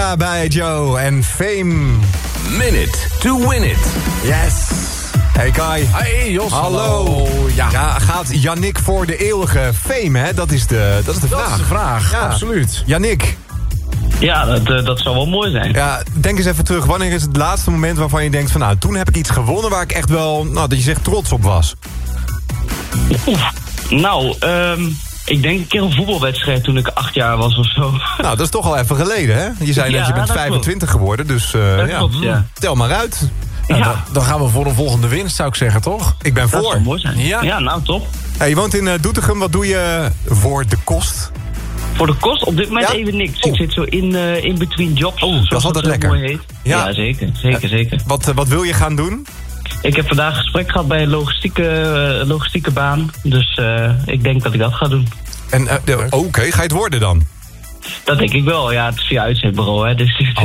Rihanna bij Joe en Fame. Minute to win it. Yes. Hey Kai. Hey Jos. Hallo. Ja, gaat Yannick voor de eeuwige Fame, hè? Dat is de vraag. Dat is de vraag, Ja. absoluut. Yannick. Ja, dat zou wel mooi zijn. Ja, denk eens even terug. Wanneer is het laatste moment waarvan je denkt van... nou, toen heb ik iets gewonnen waar ik echt wel... nou, dat je zegt trots op was? Nou, ik denk een keer een voetbalwedstrijd toen ik 8 jaar was of zo. Nou, dat is toch al even geleden, hè? Je zei net, Ja, je bent dat 25 geworden, dus Dat klopt, ja. tel maar uit. Nou, Ja. dan gaan we voor een volgende winst, zou ik zeggen, toch? Ik ben Dat voor. zou mooi zijn. Ja. Ja, nou top. Hey, je woont in Doetinchem, wat doe je voor de kost? Voor de kost op dit moment Ja? even niks. Oh. Ik zit zo in between jobs. Oh, dat is zoals altijd zo lekker. mooi heet. Ja. Ja, zeker. Wat wil je gaan doen? Ik heb vandaag een gesprek gehad bij een logistieke baan. Dus ik denk dat ik dat ga doen. En oké, ga je het worden dan? Dat denk ik wel. Ja, het is via uitzendbureau, hè. Dus het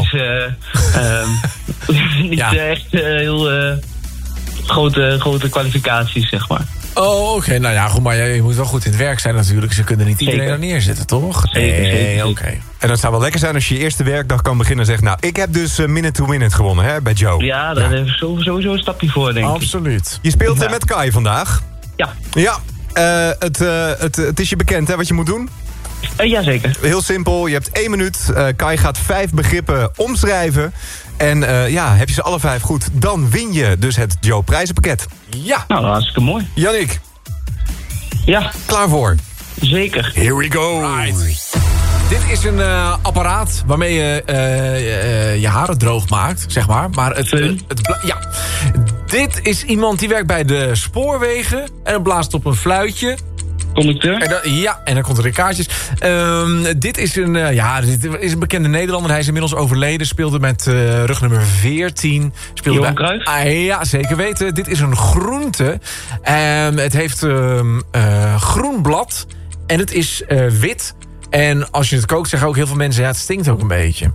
is niet Ja. echt heel grote kwalificaties, zeg maar. Oh, oké. Nou ja, goed, maar je moet wel goed in het werk zijn natuurlijk. Ze kunnen niet iedereen Zeker. er neerzetten, toch? Zeker. Oké. En het zou wel lekker zijn als je je eerste werkdag kan beginnen en zegt... nou, ik heb dus Minute to Win It gewonnen, hè, bij Joe. Ja, daar heb ik sowieso een stapje voor, denk ik. Absoluut. Je speelt Ja. met Kai vandaag. Ja, Ja, het is je bekend, hè, wat je moet doen? jazeker. Heel simpel, je hebt 1 minuut. Kai gaat 5 begrippen omschrijven. En heb je ze alle 5 goed, dan win je dus het Joe prijzenpakket. Ja. Nou, hartstikke mooi. Yannick, Ja, klaar voor? zeker. Here we go. Right. Dit is een apparaat waarmee je je haren droog maakt, zeg maar. Maar ja. Dit is iemand die werkt bij de spoorwegen en dan blaast op een fluitje. Conducteur? En dan komt er in kaartjes. Dit is een bekende Nederlander. Hij is inmiddels overleden. Speelde met rugnummer 14. Speelde Johan Cruijff? Ja, zeker weten. Dit is een groente. Het heeft groen blad. En het is wit. En als je het kookt, zeggen ook heel veel mensen... ja, het stinkt ook een beetje.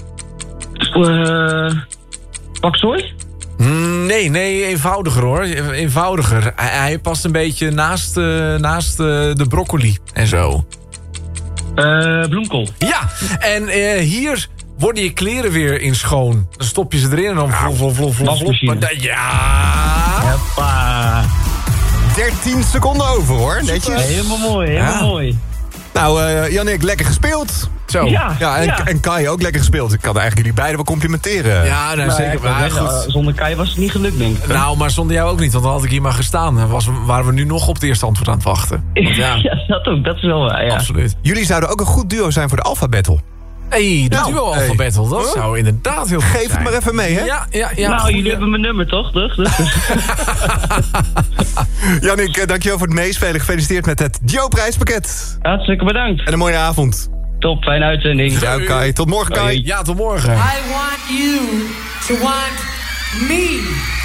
Paksoi? Nee, eenvoudiger hoor. Eenvoudiger. Hij past een beetje naast de broccoli en zo. Bloemkool. Ja, en hier worden je kleren weer in schoon. Dan stop je ze erin en dan vlof. wasmachine. Ja. Hoppa. 13 seconden over, hoor. Netjes. Helemaal mooi. Nou, Yannick, lekker gespeeld. Zo. Ja. En Kai ook lekker gespeeld. Ik kan eigenlijk jullie beiden wel complimenteren. Ja, nou, zeker. Ik wou Maar zeggen, goed. zonder Kai was het niet gelukt, denk ik. Nou, maar zonder jou ook niet, want dan had ik hier maar gestaan. Dan waren we nu nog op het eerste antwoord aan het wachten. Want Ja, dat ook. Dat is wel waar, ja. Absoluut. Jullie zouden ook een goed duo zijn voor de Alpha Battle. Hey, de Nou, duo hey. Alpha Battle, dat zou inderdaad heel goed Geef het zijn. maar even mee, hè? Ja. Nou, goed, jullie hebben mijn nummer, toch? Yannick, dankjewel voor het meespelen. Gefeliciteerd met het Joe prijspakket. Hartstikke bedankt. En een mooie avond. Top, fijne uitzending. Ciao, Kai. Tot morgen, Kai. Ja, tot morgen. I want you to want me.